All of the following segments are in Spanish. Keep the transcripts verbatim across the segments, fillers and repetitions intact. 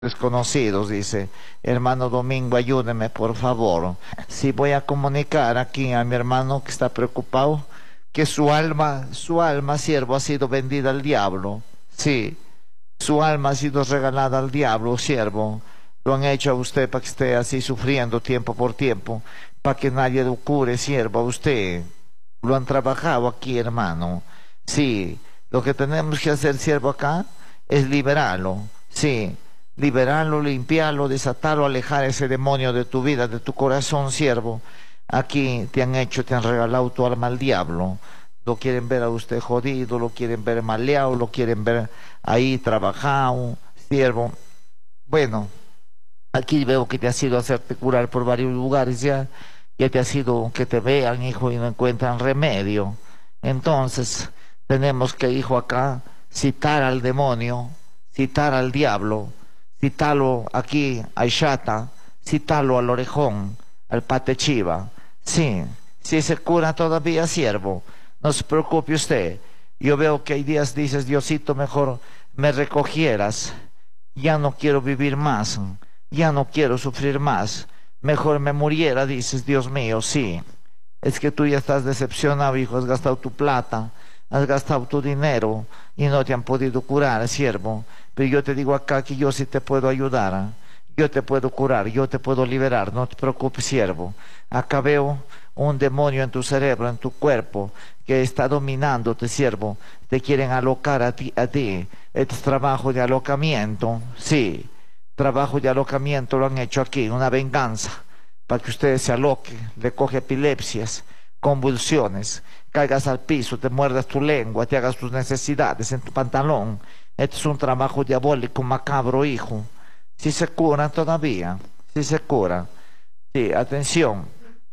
desconocidos, dice. Hermano Domingo, ayúdeme, por favor. Si voy a comunicar aquí a mi hermano que está preocupado, que su alma, su alma, siervo, ha sido vendida al diablo. Sí, su alma ha sido regalada al diablo, siervo. Lo han hecho a usted para que esté así sufriendo tiempo por tiempo, para que nadie lo cure, siervo, a usted. Lo han trabajado aquí, hermano. Sí, lo que tenemos que hacer, siervo, acá es liberarlo. Sí, liberarlo, limpiarlo, desatarlo, alejar ese demonio de tu vida, de tu corazón, siervo. Aquí te han hecho, te han regalado tu alma al diablo. Lo quieren ver a usted jodido, lo quieren ver maleado, lo quieren ver ahí trabajado, siervo. Bueno, aquí veo que te has ido a hacerte curar por varios lugares ya. Ya te has ido que te vean, hijo, y no encuentran remedio. Entonces, tenemos que, hijo, acá citar al demonio, citar al diablo, citarlo aquí a Ishata, citarlo al orejón, al patechiva. Sí, si se cura todavía, siervo, no se preocupe usted. Yo veo que hay días dices, Diosito, mejor me recogieras. Ya no quiero vivir más, ya no quiero sufrir más. Mejor me muriera, dices, Dios mío, sí. Es que tú ya estás decepcionado, hijo, has gastado tu plata, has gastado tu dinero y no te han podido curar, siervo. Pero yo te digo acá que yo sí te puedo ayudar, yo te puedo curar, yo te puedo liberar, no te preocupes, siervo. Acá veo un demonio en tu cerebro, en tu cuerpo, que está dominándote, siervo. Te quieren alocar a ti, a ti. Este es trabajo de alocamiento, sí. Trabajo de alocamiento lo han hecho aquí, una venganza, para que ustedes se aloquen, le coge epilepsias, convulsiones, caigas al piso, te muerdas tu lengua, te hagas tus necesidades en tu pantalón. Este es un trabajo diabólico, macabro, hijo. Si se cura todavía, si se cura. Sí, atención.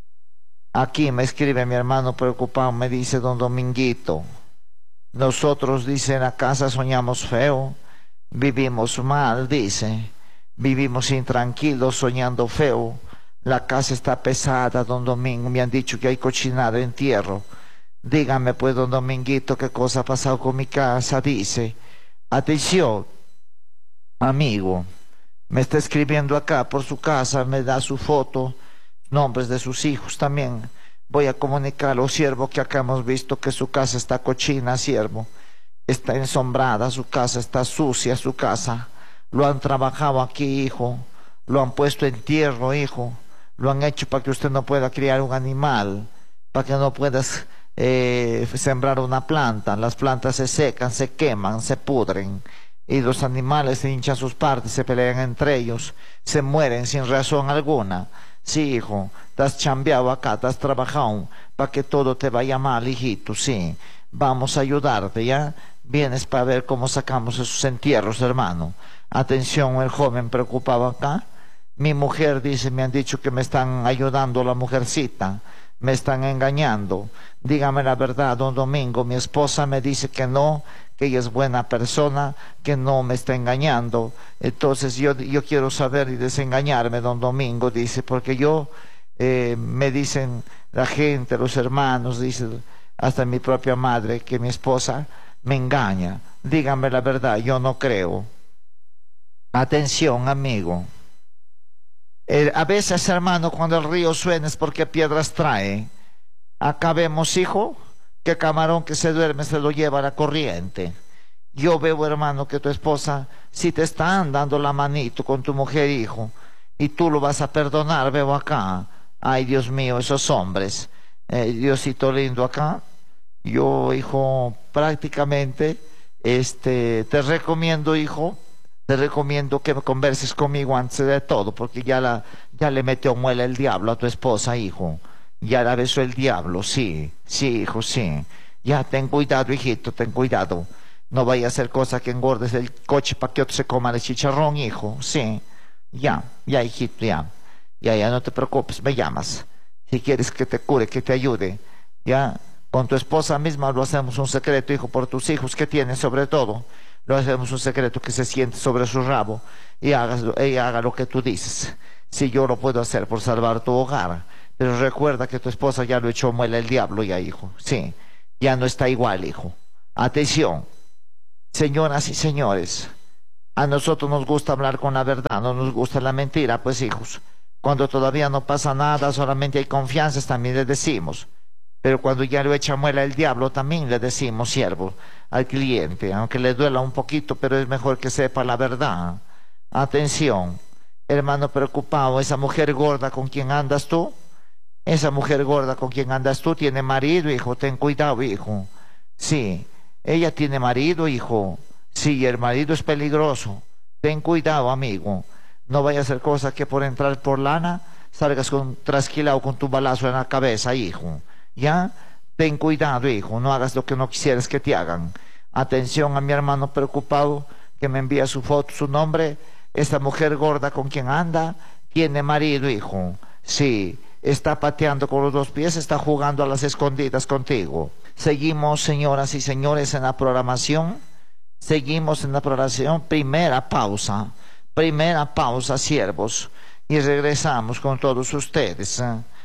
Aquí me escribe mi hermano preocupado, me dice don Dominguito. Nosotros, dice, en la casa soñamos feo, vivimos mal, dice. Vivimos intranquilos, soñando feo. La casa está pesada, don Domingo. Me han dicho que hay cochinada, entierro. Dígame, pues, don Dominguito, qué cosa ha pasado con mi casa, dice. Atención, amigo. Me está escribiendo acá por su casa, me da su foto, nombres de sus hijos también. Voy a comunicarlo, siervo, que acá hemos visto que su casa está cochina, siervo. Está ensombrada, su casa está sucia, su casa. Lo han trabajado aquí, hijo. Lo han puesto en tierra, hijo. Lo han hecho para que usted no pueda criar un animal, para que no puedas eh, sembrar una planta. Las plantas se secan, se queman, se pudren. Y los animales se hinchan sus partes, se pelean entre ellos, se mueren sin razón alguna. Sí, hijo, te has chambeado acá, te has trabajado para que todo te vaya mal, hijito, sí. Vamos a ayudarte, ¿ya? Vienes para ver cómo sacamos esos entierros, hermano. Atención, el joven preocupado acá. Mi mujer dice, me han dicho que me están ayudando la mujercita, me están engañando. Dígame la verdad, don Domingo, mi esposa me dice que no, que ella es buena persona, que no me está engañando. Entonces yo, yo quiero saber y desengañarme, don Domingo, dice, porque yo, eh, me dicen la gente, los hermanos, dice, hasta mi propia madre, que mi esposa me engaña. Dígame la verdad, yo no creo. Atención, amigo. Eh, a veces, hermano, cuando el río suena es porque piedras trae. Acá vemos, hijo, que camarón que se duerme se lo lleva a la corriente. Yo veo, hermano, que tu esposa si te está dando la manito con tu mujer, hijo, y tú lo vas a perdonar, veo acá. Ay, Dios mío, esos hombres. Eh, Diosito lindo acá. Yo, hijo, prácticamente, este, te recomiendo, hijo, te recomiendo que converses conmigo antes de todo, porque ya, la, ya le metió muela el diablo a tu esposa, hijo. Ya la besó el diablo, sí, sí, hijo, sí. Ya, ten cuidado, hijito, ten cuidado. No vaya a hacer cosa que engordes el coche para que otro se coma el chicharrón, hijo, sí. Ya, ya, hijito, ya. Ya, ya, no te preocupes, me llamas. Si quieres que te cure, que te ayude, ya. Con tu esposa misma lo hacemos un secreto, hijo, por tus hijos que tienes, sobre todo. Lo hacemos un secreto, que se siente sobre su rabo y hagas, ella haga lo que tú dices. Si yo lo puedo hacer por salvar tu hogar. Pero recuerda que tu esposa ya lo echó muela el diablo ya, hijo. Sí, ya no está igual, hijo. Atención, señoras y señores. A nosotros nos gusta hablar con la verdad, no nos gusta la mentira, pues hijos. Cuando todavía no pasa nada, solamente hay confianza, también le decimos. Pero cuando ya lo echa muela el diablo, también le decimos siervo al cliente, aunque le duela un poquito, pero es mejor que sepa la verdad. Atención, hermano preocupado, esa mujer gorda con quien andas tú, esa mujer gorda con quien andas tú tiene marido, hijo, ten cuidado, hijo. Sí, ella tiene marido, hijo. Sí, el marido es peligroso. Ten cuidado, amigo. No vaya a hacer cosa que por entrar por lana salgas con, trasquilado con tu balazo en la cabeza, hijo. ¿Ya? Ten cuidado, hijo. No hagas lo que no quisieras que te hagan. Atención a mi hermano preocupado que me envía su foto, su nombre. Esta mujer gorda con quien anda tiene marido, hijo. Sí, está pateando con los dos pies, está jugando a las escondidas contigo. Seguimos, señoras y señores, en la programación. Seguimos en la programación. Primera pausa. Primera pausa, siervos. Y regresamos con todos ustedes. ¿eh?